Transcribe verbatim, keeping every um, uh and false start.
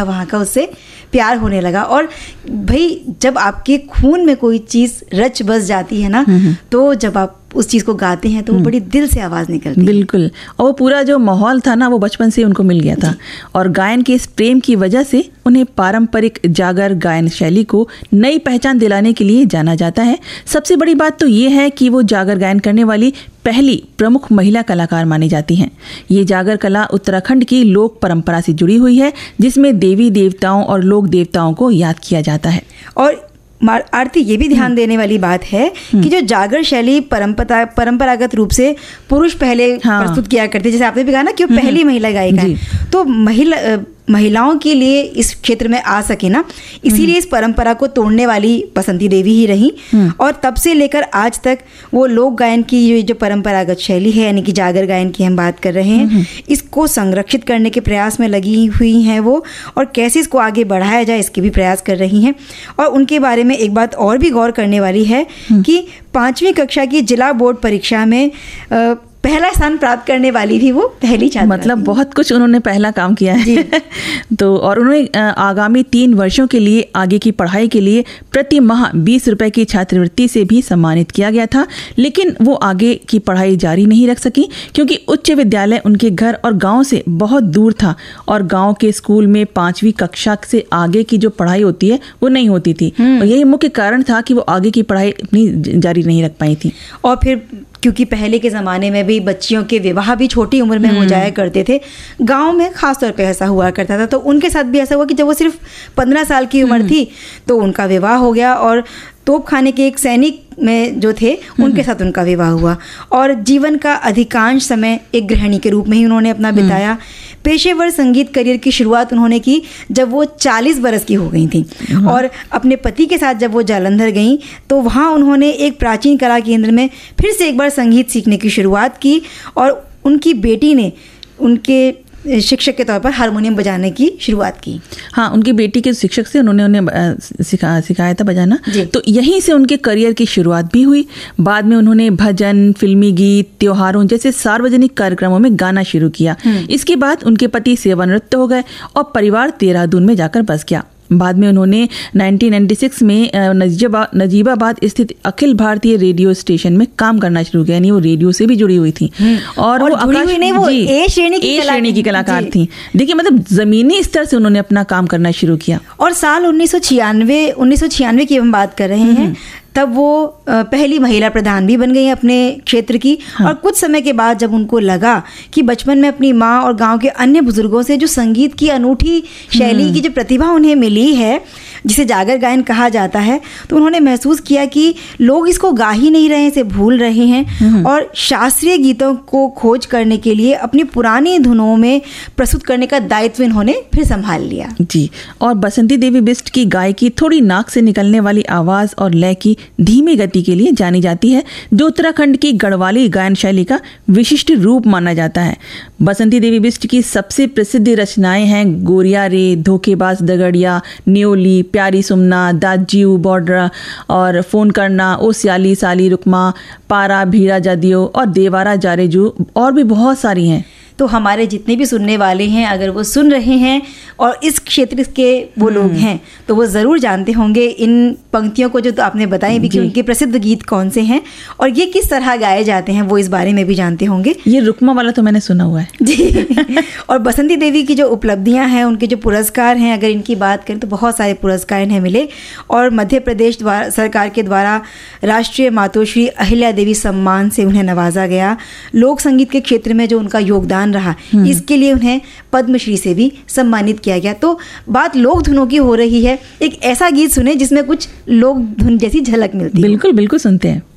था वहाँ का, उससे प्यार होने लगा। और भाई जब आपके खून में कोई चीज़ रच बस जाती है ना, तो जब आप उस चीज़ को गाते हैं तो वो बड़ी दिल से आवाज़ निकलती है। बिल्कुल, और वो पूरा जो माहौल था ना वो बचपन से उनको मिल गया था, और गायन के इस प्रेम की वजह से उन्हें पारंपरिक जागर गायन शैली को नई पहचान दिलाने के लिए जाना जाता है। सबसे बड़ी बात तो ये है कि वो जागर गायन करने वाली पहली प्रमुख महिला कलाकार मानी जाती हैं। ये जागर कला उत्तराखंड की लोक परंपरा से जुड़ी हुई है, जिसमें देवी देवताओं और लोक देवताओं को याद किया जाता है। और आरती, ये भी ध्यान देने वाली बात है कि जो जागर शैली परंपरा परंपरागत रूप से पुरुष पहले हाँ। प्रस्तुत किया करते, जैसे आपने भी कहा ना कि वो पहली महिला गायिका है, तो महिला महिलाओं के लिए इस क्षेत्र में आ सके ना, इसीलिए इस परंपरा को तोड़ने वाली बसंती देवी ही रही। और तब से लेकर आज तक वो लोक गायन की जो परंपरागत शैली है, यानी कि जागर गायन की हम बात कर रहे हैं, इसको संरक्षित करने के प्रयास में लगी हुई हैं वो, और कैसे इसको आगे बढ़ाया जाए इसके भी प्रयास कर रही हैं। और उनके बारे में एक बात और भी गौर करने वाली है कि पाँचवीं कक्षा की जिला बोर्ड परीक्षा में आ, पहला स्थान प्राप्त करने वाली भी वो पहली छात्रा, मतलब बहुत कुछ उन्होंने पहला काम किया है। तो और उन्हें आगामी तीन वर्षों के लिए आगे की पढ़ाई के लिए प्रति माह बीस रुपए की छात्रवृत्ति से भी सम्मानित किया गया था, लेकिन वो आगे की पढ़ाई जारी नहीं रख सकी क्योंकि उच्च विद्यालय उनके घर और गांव से बहुत दूर था, और गांव के स्कूल में पांचवी कक्षा से आगे की जो पढ़ाई होती है वो नहीं होती थी, और यही मुख्य कारण था कि वो आगे की पढ़ाई अपनी जारी नहीं रख पाई थी। और फिर क्योंकि पहले के ज़माने में भी बच्चियों के विवाह भी छोटी उम्र में हो जाया करते थे, गांव में खास तौर पे ऐसा हुआ करता था, तो उनके साथ भी ऐसा हुआ कि जब वो सिर्फ पंद्रह साल की उम्र थी तो उनका विवाह हो गया, और तोप खाने के एक सैनिक में जो थे उनके साथ उनका विवाह हुआ, और जीवन का अधिकांश समय एक गृहिणी के रूप में ही उन्होंने अपना बिताया। पेशेवर संगीत करियर की शुरुआत उन्होंने की जब वो चालीस बरस की हो गई थी, और अपने पति के साथ जब वो जालंधर गईं तो वहाँ उन्होंने एक प्राचीन कला केंद्र में फिर से एक बार संगीत सीखने की शुरुआत की, और उनकी बेटी ने उनके शिक्षक के तौर पर हारमोनियम बजाने की शुरुआत की। हाँ, उनकी बेटी के शिक्षक से उन्होंने उन्हें सिखा सिखाया था बजाना, तो यहीं से उनके करियर की शुरुआत भी हुई। बाद में उन्होंने भजन, फिल्मी गीत, त्योहारों जैसे सार्वजनिक कार्यक्रमों में गाना शुरू किया। इसके बाद उनके पति सेवानिवृत्त हो गए और परिवार देहरादून में जाकर बस गया। बाद में उन्होंने उन्नीस सौ छियानवे में नजीबा नजीबाबाद स्थित अखिल भारतीय रेडियो स्टेशन में काम करना शुरू किया, यानी वो रेडियो से भी जुड़ी हुई थी, और, और वो आकाश नहीं, वो ए श्रेणी की, श्रेणी की कलाकार थी। देखिए, मतलब जमीनी स्तर से उन्होंने अपना काम करना शुरू किया। और साल उन्नीस सौ छियानवे उन्नीस सौ छियानवे की हम बात कर रहे हैं, तब वो पहली महिला प्रधान भी बन गई अपने क्षेत्र की। हाँ। और कुछ समय के बाद जब उनको लगा कि बचपन में अपनी माँ और गांव के अन्य बुजुर्गों से जो संगीत की अनूठी शैली की जो प्रतिभा उन्हें मिली है, जिसे जागर गायन कहा जाता है, तो उन्होंने महसूस किया कि लोग इसको गा ही नहीं रहे, इसे भूल रहे हैं, और शास्त्रीय गीतों को खोज करने के लिए अपनी पुरानी धुनों में प्रस्तुत करने का दायित्व इन्होंने फिर संभाल लिया। जी, और बसंती देवी बिष्ट की गायकी थोड़ी नाक से निकलने वाली आवाज़ और लय की धीमी गति के लिए जानी जाती है, जो उत्तराखंड की गढ़वाली गायन शैली का विशिष्ट रूप माना जाता है। बसंती देवी बिष्ट की सबसे प्रसिद्ध रचनाएं हैं गोरिया रे, धोखेबाज दगड़िया, न्योली, प्यारी सुमना, दाजीऊ बॉर्डर और फोन करना, ओ सियाली साली रुकमा, पारा भीड़ा जादियो और देवारा जारेजू, और भी बहुत सारी हैं। तो हमारे जितने भी सुनने वाले हैं, अगर वो सुन रहे हैं और इस क्षेत्र के वो लोग हैं, तो वो ज़रूर जानते होंगे इन पंक्तियों को जो तो आपने बताई भी कि उनके प्रसिद्ध गीत कौन से हैं और ये किस तरह गाए जाते हैं, वो इस बारे में भी जानते होंगे। ये रुकमा वाला तो मैंने सुना हुआ है जी। और बसंती देवी की जो उपलब्धियां हैं, उनके जो पुरस्कार हैं, अगर इनकी बात करें तो बहुत सारे पुरस्कार इन्हें मिले, और मध्य प्रदेश द्वारा सरकार के द्वारा राष्ट्रीय मातोश्री अहिल्या देवी सम्मान से उन्हें नवाजा गया। लोक संगीत के क्षेत्र में जो उनका योगदान रहा, इसके लिए उन्हें पद्मश्री से भी सम्मानित किया गया। तो बात लोक धुनों की हो रही है, एक ऐसा गीत सुने जिसमें कुछ लोक धुन जैसी झलक मिलती है। बिल्कुल बिल्कुल सुनते हैं।